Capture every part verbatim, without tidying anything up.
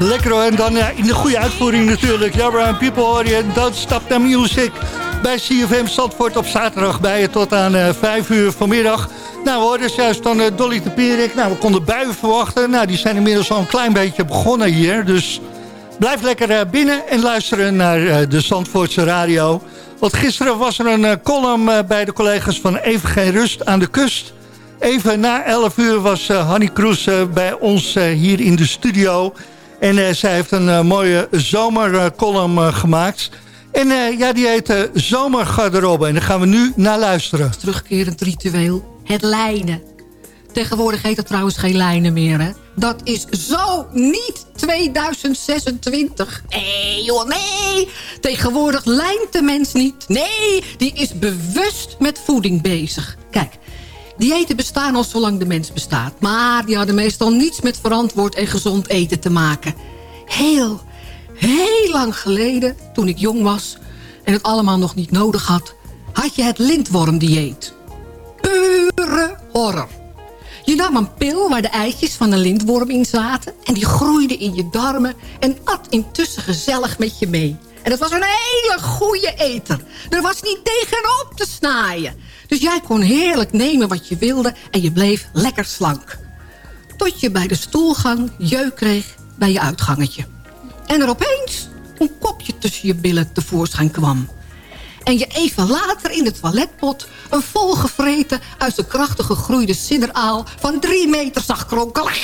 Lekker hoor. En dan ja, in de goede uitvoering natuurlijk. Ja, Brown People hoor je. Don't Stop the Music. Bij C F M Zandvoort op zaterdag bij je tot aan uh, vijf uur vanmiddag. Nou, we hoorden juist dan uh, Dolly de Pierik. Nou, we konden buien verwachten. Nou, die zijn inmiddels al een klein beetje begonnen hier. Dus blijf lekker uh, binnen en luisteren naar uh, de Zandvoortse radio. Want gisteren was er een uh, column uh, bij de collega's van Even Geen Rust aan de Kust. Even na elf uur was uh, Hanny Kroes uh, bij ons uh, hier in de studio. En uh, zij heeft een uh, mooie zomercolumn uh, gemaakt. En uh, ja, die heet uh, Zomergarderobe. En daar gaan we nu naar luisteren. Terugkerend ritueel, het lijnen. Tegenwoordig heet het trouwens geen lijnen meer, hè? Dat is zo niet tweeduizend zesentwintig. Nee, joh, nee. Tegenwoordig lijnt de mens niet. Nee, die is bewust met voeding bezig. Kijk, diëten bestaan al zolang de mens bestaat. Maar die hadden meestal niets met verantwoord en gezond eten te maken. Heel, heel lang geleden, toen ik jong was en het allemaal nog niet nodig had, had je het lintwormdieet. Pure horror. Je nam een pil waar de eitjes van een lintworm in zaten en die groeide in je darmen en at intussen gezellig met je mee. En dat was een hele goede eter. Er was niet tegenop te snaaien. Dus jij kon heerlijk nemen wat je wilde en je bleef lekker slank. Tot je bij de stoelgang jeuk kreeg bij je uitgangetje. En er opeens een kopje tussen je billen tevoorschijn kwam. En je even later in de toiletpot een volgevreten uit de krachtig gegroeide sidderaal van drie meter zag kronkelen.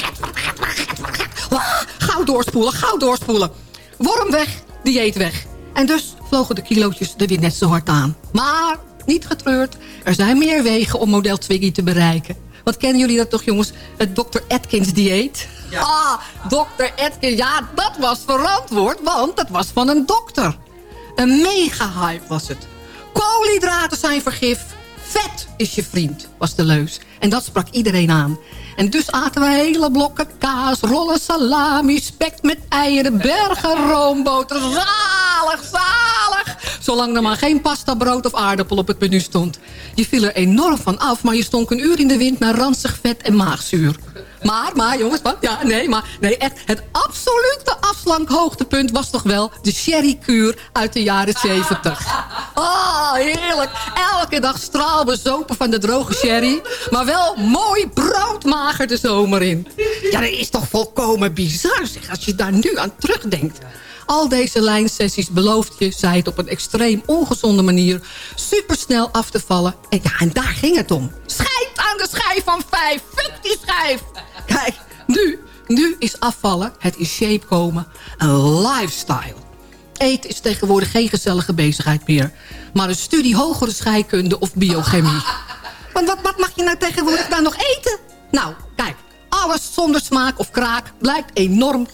Gauw doorspoelen, gauw doorspoelen. Worm weg, dieet weg. En dus vlogen de kilootjes er weer net zo hard aan. Maar niet getreurd, er zijn meer wegen om model Twiggy te bereiken. Wat kennen jullie dat toch, jongens? Het dokter Atkins dieet. Ja. Ah, dokter Atkins, ja, dat was verantwoord, want dat was van een dokter. Een mega-hype was het. Koolhydraten zijn vergif. Vet is je vriend, was de leus. En dat sprak iedereen aan. En dus aten we hele blokken kaas, rollen salami, spek met eieren, bergen roomboter. Zalig, zalig. Zolang er maar geen pasta, brood of aardappel op het menu stond. Je viel er enorm van af, maar je stonk een uur in de wind naar ranzig vet en maagzuur. Maar, maar jongens, wat? Ja, nee, maar nee, echt, het absolute afslankhoogtepunt was toch wel de sherrykuur uit de jaren zeventig. Oh, heerlijk. Elke dag straalbezopen van de droge sherry. Maar wel mooi broodmager de zomer in. Ja, dat is toch volkomen bizar, zeg, als je daar nu aan terugdenkt. Al deze lijnsessies belooft je, zei het op een extreem ongezonde manier, supersnel af te vallen. En ja, en daar ging het om. Schijt aan de schijf van vijf. Fuck die schijf. Kijk, nu, nu is afvallen, het in shape komen, een lifestyle. Eten is tegenwoordig geen gezellige bezigheid meer. Maar een studie hogere scheikunde of biochemie. Want wat, wat mag je nou tegenwoordig dan nog eten? Nou, kijk, alles zonder smaak of kraak blijkt enorm